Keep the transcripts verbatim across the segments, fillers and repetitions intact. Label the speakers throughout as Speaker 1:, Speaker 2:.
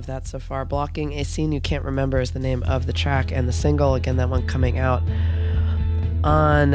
Speaker 1: that so far. Blocking a Scene You Can't Remember is the name of the track, and the single, again, that one coming out on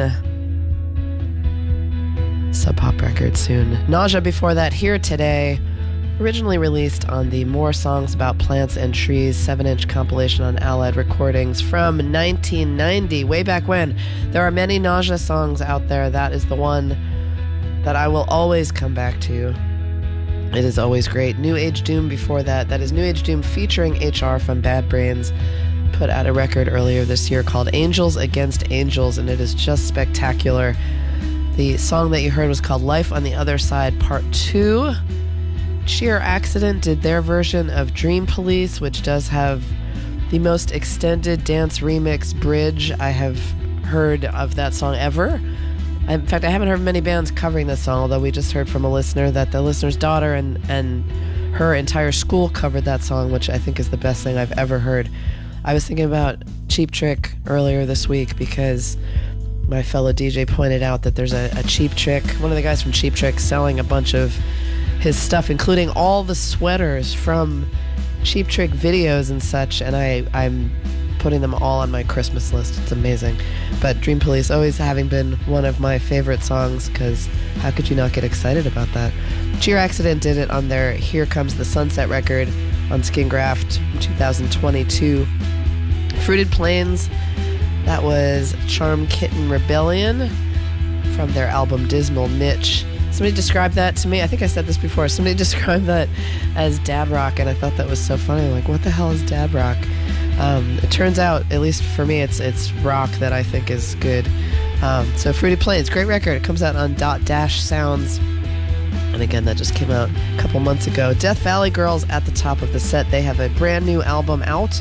Speaker 1: Sub Pop Records soon. Nausea before that, Here Today, originally released on the More Songs About Plants and Trees seven-inch compilation on Allied Recordings from nineteen ninety, way back when. There are many Nausea songs out there. That is the one that I will always come back to. It is always great. New Age Doom before that. That is New Age Doom featuring H R from Bad Brains. Put out a record earlier this year called Angels Against Angels, and it is just spectacular. The song that you heard was called Life on the Other Side Part two. Sheer Accident did their version of Dream Police, which does have the most extended dance remix bridge I have heard of that song ever. In fact, I haven't heard many bands covering this song, although we just heard from a listener that the listener's daughter and, and her entire school covered that song, which I think is the best thing I've ever heard. I was thinking about Cheap Trick earlier this week because my fellow D J pointed out that there's a, a Cheap Trick, one of the guys from Cheap Trick, selling a bunch of his stuff, including all the sweaters from Cheap Trick videos and such, and I, I'm putting them all on my Christmas list. It's amazing. But Dream Police always having been one of my favorite songs, because how could you not get excited about that? Sheer Accident did it on their Here Comes the Sunset record on Skin Graft in two thousand twenty-two. Fruited Plains, that was Charm Kitten Rebellion from their album Dismal Niche. Somebody described that to me. I think I said this before. Somebody described that as dad rock, and I thought that was so funny. Like, what the hell is dad rock? Um, it turns out, at least for me, it's it's rock that I think is good. Um, so Fruited Plains, great record. It comes out on Dot Dash Sounds. And again, that just came out a couple months ago. Death Valley Girls at the top of the set. They have a brand new album out.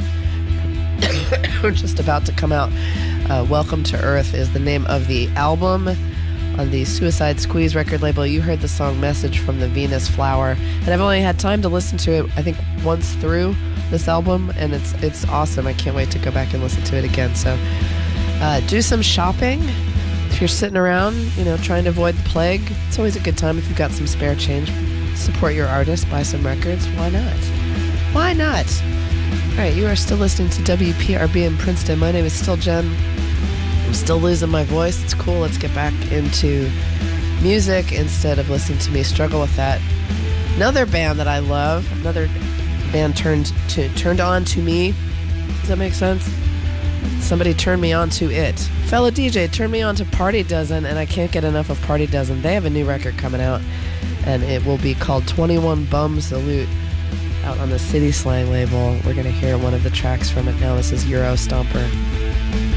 Speaker 1: Just about to come out. Uh, Welcome to Earth is the name of the album. On the Suicide Squeeze record label, you heard the song Message from the Venus Flower. And I've only had time to listen to it, I think, once through this album, and it's it's awesome. I can't wait to go back and listen to it again. So uh, do some shopping. If you're sitting around, you know, trying to avoid the plague, it's always a good time if you've got some spare change. Support your artist, buy some records. Why not? Why not? All right, you are still listening to W P R B in Princeton. My name is still Jen. I'm still losing my voice. It's cool. Let's get back into music instead of listening to me struggle with that. Another band that I love, another band turned to turned on to me. Does that make sense? Somebody turned me on to it. Fellow D J turned me on to Party Dozen, and I can't get enough of Party Dozen. They have a new record coming out, and it will be called twenty-one Bum Salute, out on the City Slang label. We're going to hear one of the tracks from it now. This is Euro Stomper.